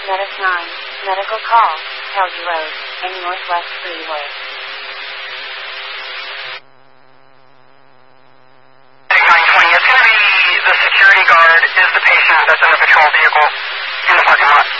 Medic 9, medical call, Kelly Road, in Northwest Freeway. Medic 920, it's going to be the security guard is the patient that's in the patrol vehicle in the parking lot.